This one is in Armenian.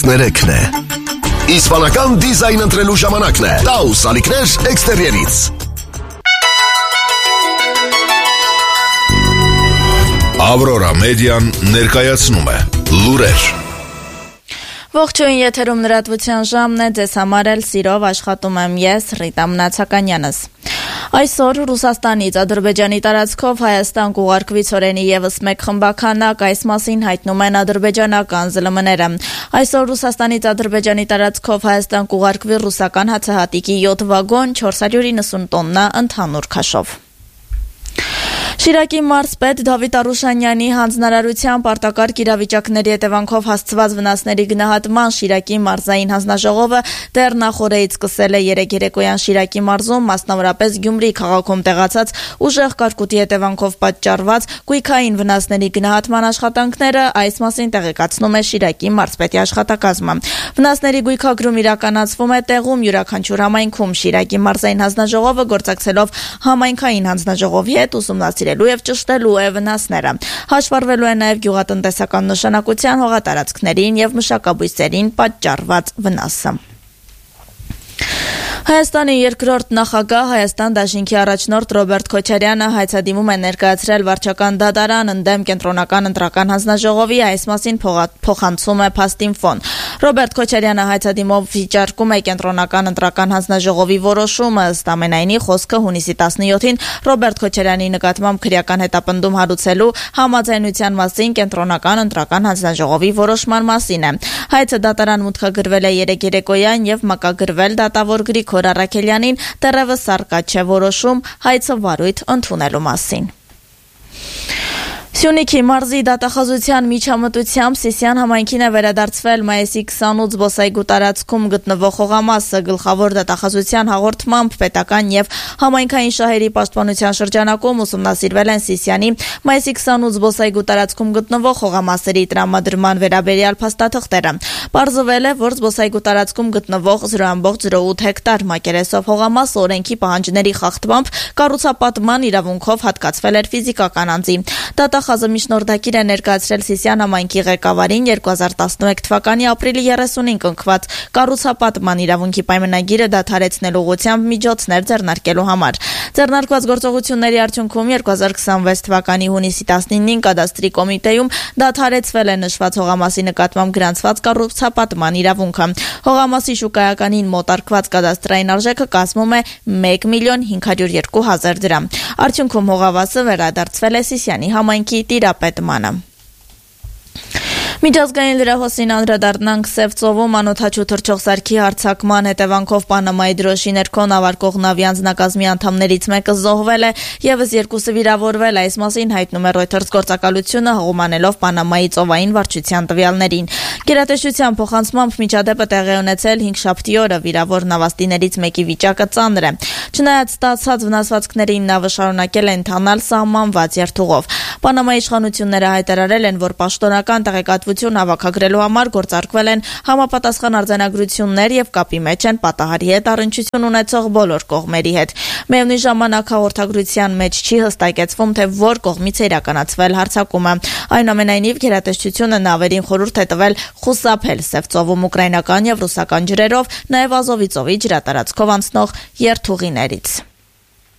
3 է։ Իսպանական դիզայն ընտրելու ժամանակն է։ Taus ալիքներ էքստերիերից։ Aurora Median ներկայացնում է լուրեր։ Ողջույն, եթերում լրատվության ժամն է, ձեզ համար էլ սիրով աշխատում եմ ես, Ռիտա Մնացականյանս։ Այսօր Ռուսաստանից Ադրբեջանի տարածքով Հայաստան կուղարկվի ցորենի եւս մեկ խմբականակ, այս մասին հայտնում են ադրբեջանական ԶԼՄ-ները։ Այսօր Ռուսաստանից Ադրբեջանի տարածքով Հայաստան կուղարկվի ռուսական հացահատիկի 7 վագոն, 490 տոննա ընդհանուր քաշով։ Շիրակի մարզպետ Դավիթ Արուշանյանի հանձնարարությամբ արտակարգ իրավիճակների հետևանքով հասցված վնասների գնահատման Շիրակի մարզային հանձնաժողովը դեռ նախօրեից սկսել է երեկոյան Շիրակի մարզում, մասնավորապես Գյումրի քաղաքում տեղացած ուժեղ կարկուտի հետևանքով պատճառված գույքային վնասների գնահատման աշխատանքները, այս մասին տեղեկացնում է Շիրակի մարզպետի աշխատակազմը։ Վնասների գույքագրում իրականացվում է տեղում յուրաքանչյուր համայնքում։ Շիրակի մարզային հանձնաժողովը գործակցելով համայնքային հանձնաժողովի հետ ուսումնասիրելու եւ ճշտելու է վնասները։ Հաշվառվելու է նաեւ գյուղատնտեսական նշանակության հողատարածքներին եւ մշակաբույսերին պատճառված վնասը։ Հայաստանի երկրորդ նախագահ Հայաստան դաշինքի առաջնորդ Ռոբերտ Քոչարյանը հայցադիմում է ներկայացրել վարչական դատարան ընդդեմ կենտրոնական ընտրական հանձնաժողովի, այս մասին փոխանցում է Փաստինֆոն։ Ռոբերտ Քոչարյանը հայցադիմով վիճարկում է կենտրոնական ընտրական հանձնաժողովի որոշումը, ըստ ամենայնի խոսքը հունիսի 17-ին Ռոբերտ Քոչարյանի նկատմամբ քրեական հետապնդում հարուցելու համաձայնության մասին կենտրոնական ընտրական հանձնաժողովի որոշման մասին է։ Հայցը դատարան մուտքագրվել է երեկոյան եւ մակագրվել դատավոր Գրիգոր Առաքելյանին, դեռևս առկա չէ որոշում հայցը վարույթ ընդունելու մասին։ Սյունիքի մարզի դատախազության միջամտությամբ Սիսիան համայնքին է վերադարձվել մայիսի 28 զբոսայգու տարածքում գտնվող հողամասը։ Գլխավոր դատախազության հաղորդմամբ պետական եւ համայնքային շահերի պաշտպանության շրջանակում ուսումնասիրվել են Սիսիանի մայիսի 28 զբոսայգու տարածքում գտնվող հողամասերի տրամադրման վերաբերյալ փաստաթղթերը։ Պարզվել է, որ զբոսայգու տարածքում գտնվող 0.08 հեկտար մակերեսով հողամաս օրենքի պահանջների խախտմամբ կառուցապատման իրավունքով հատկացվել էր ֆիզիկական անձի։ Դատախազը միջնորդակիր է ներկայացրել Սիսիան համայնքի ղեկավարին 2011 թվականի ապրիլի 30-ին կնքված կառուցապատման իրավունքի պայմանագիրը դադարեցնելու ուղղությամբ միջոցներ ձեռնարկելու համար։ Ձեռնարկված գործողությունների արդյունքում 2026 թվականի հունիսի 19-ին կադաստրի կոմիտեում դադարեցվել է նշված հողամասի նկատմամբ գրանցված կառուցապատման իրավունքը։ Հողամասի շուկայականին մոտարկված կադաստրային արժեքը կազմում է 1.502.000 դրամ։ Արդյունքում հողավասը վերադարձվել է Սիսիանի համայնքի տիրապետմանը։ Միջազգային լրահոսին անդրադառնանք Սև ծովում անօդաչու թռչող սարքի հարձակման հետևանքով Պանամայի դրոշի ներքո նավարկող նավի անձնակազմի անդամներից մեկը զոհվել է, եւս երկուսը վիրավորվել, այս մասին հայտնում է Reuters գործակալությունը, հղումանելով Պանամայի ծովային վարչության տվյալներին։ Գերատեսչության փոխանցմամբ միջադեպը տեղի ունեցել 5-շաբթի օրը, վիրավոր նավաստիներից մեկի վիճակը ծանր է։ Չնայած ստացած վնասվածքներին նավը շարունակել է ընթանալ սահմանված երթուղով։ Պանամայի իշխանությունները հայտարարել են, որ պաշտոնական տեղեկատվություն հավաքագրելու համար գործարկվել են համապատասխան արձանագրություններ եւ կապի մեջ են պատահարի հետ առնչություն ունեցող բոլոր կողմերի հետ։ Միևնույն ժամանակ հաղորդագրության մեջ չի հստակեցվում, թե որ կողմից է իրականացվել հարձակումը։ Այնուամենայնիվ գերատեսչությունը նավերին խորհուրդ է տվել խուսափել Սև ծովում ուկրաինական եւ ռուսական ջրերով, նաեւ Ազովի ծովի ջրատարածքով անցնող երթուղիներից։